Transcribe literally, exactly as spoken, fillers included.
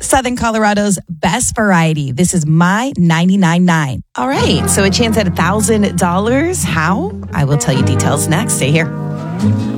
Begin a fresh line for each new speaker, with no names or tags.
Southern Colorado's best variety. This is My ninety-nine point nine. All right, so a chance at one thousand dollars. How? I will tell you details next. Stay here.